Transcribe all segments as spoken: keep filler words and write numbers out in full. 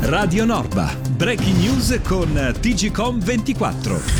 Radio Norba, breaking news con T G Com ventiquattro.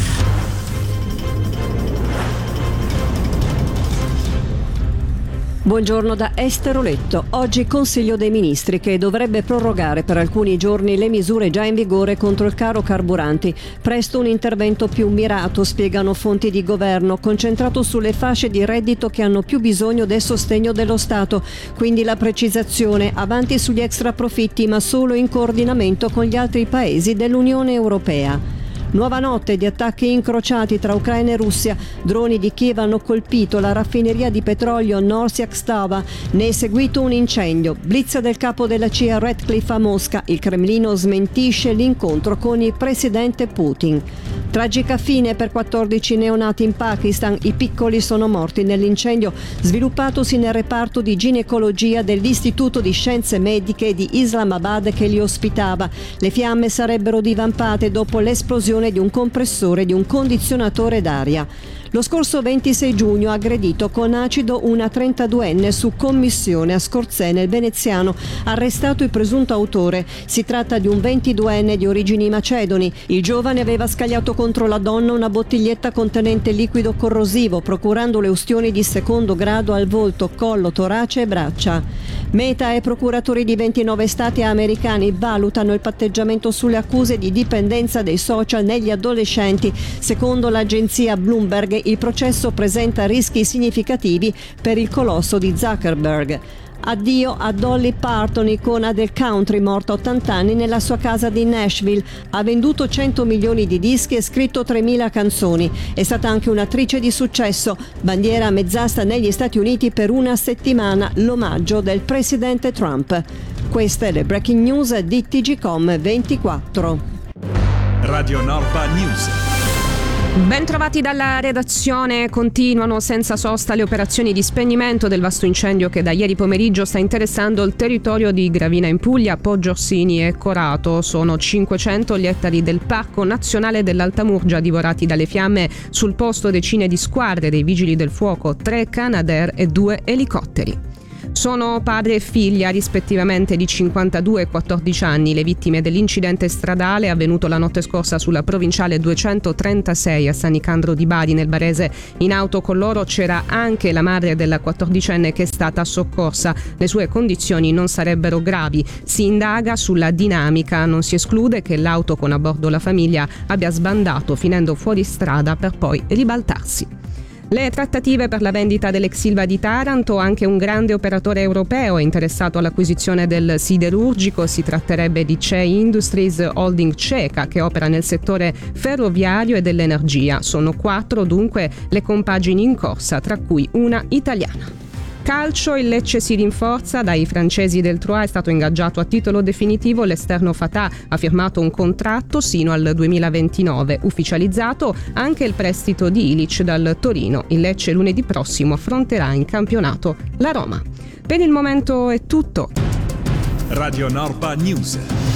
Buongiorno da Esther Oletto. Oggi Consiglio dei Ministri che dovrebbe prorogare per alcuni giorni le misure già in vigore contro il caro carburanti. Presto un intervento più mirato, spiegano fonti di governo, concentrato sulle fasce di reddito che hanno più bisogno del sostegno dello Stato. Quindi la precisazione, avanti sugli extraprofitti ma solo in coordinamento con gli altri paesi dell'Unione Europea. Nuova notte di attacchi incrociati tra Ucraina e Russia. Droni di Kiev hanno colpito la raffineria di petrolio Norsyak-Stava. Ne è seguito un incendio. Blitz del capo della C I A Ratcliffe a Mosca. Il Cremlino smentisce l'incontro con il presidente Putin. Tragica fine per quattordici neonati in Pakistan. I piccoli sono morti nell'incendio sviluppatosi nel reparto di ginecologia dell'Istituto di Scienze Mediche di Islamabad che li ospitava. Le fiamme sarebbero divampate dopo l'esplosione di un compressore di un condizionatore d'aria. Lo scorso ventisei giugno ha aggredito con acido una trentaduenne su commissione a Scorzè nel veneziano, arrestato il presunto autore. Si tratta di un ventiduenne di origini macedoni. Il giovane aveva scagliato contro la donna una bottiglietta contenente liquido corrosivo, procurandole ustioni di secondo grado al volto, collo, torace e braccia. Meta e procuratori di ventinove stati americani valutano il patteggiamento sulle accuse di dipendenza dei social negli adolescenti. Secondo l'agenzia Bloomberg, il processo presenta rischi significativi per il colosso di Zuckerberg. Addio a Dolly Parton, icona del country, morta a ottanta anni nella sua casa di Nashville. Ha venduto cento milioni di dischi e scritto tremila canzoni. È stata anche un'attrice di successo. Bandiera a mezz'asta negli Stati Uniti per una settimana, l'omaggio del presidente Trump. Queste le breaking news di T G Com ventiquattro. Radio Norba News. Ben trovati dalla redazione. Continuano senza sosta le operazioni di spegnimento del vasto incendio che da ieri pomeriggio sta interessando il territorio di Gravina in Puglia, Poggio Orsini e Corato. Sono cinquecento gli ettari del Parco Nazionale dell'Alta Murgia divorati dalle fiamme. Sul posto decine di squadre dei Vigili del Fuoco, tre Canadair e due elicotteri. Sono padre e figlia rispettivamente di cinquantadue e quattordici anni le vittime dell'incidente stradale avvenuto la notte scorsa sulla provinciale duecentotrentasei a San Nicandro di Bari nel Barese. In auto con loro c'era anche la madre della quattordicenne che è stata soccorsa. Le sue condizioni non sarebbero gravi. Si indaga sulla dinamica. Non si esclude che l'auto con a bordo la famiglia abbia sbandato finendo fuori strada per poi ribaltarsi. Le trattative per la vendita dell'ex Ilva di Taranto, anche un grande operatore europeo è interessato all'acquisizione del siderurgico. Si tratterebbe di C E I Industries Holding ceca che opera nel settore ferroviario e dell'energia. Sono quattro dunque le compagini in corsa, tra cui una italiana. Calcio, il Lecce si rinforza, dai francesi del Troyes è stato ingaggiato a titolo definitivo l'esterno Fatah, ha firmato un contratto sino al duemilaventinove, ufficializzato anche il prestito di Ilic dal Torino. Il Lecce lunedì prossimo affronterà in campionato la Roma. Per il momento è tutto. Radio Norba News.